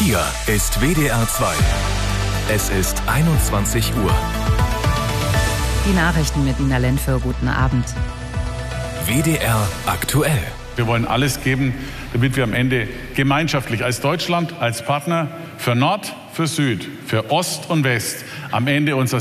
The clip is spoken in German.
Hier ist WDR 2. Es ist 21 Uhr. Die Nachrichten mit Nina Lentföhr. Guten Abend. WDR aktuell. Wir wollen alles geben, damit wir am Ende gemeinschaftlich als Deutschland, als Partner für Nord, für Süd, für Ost und West am Ende unser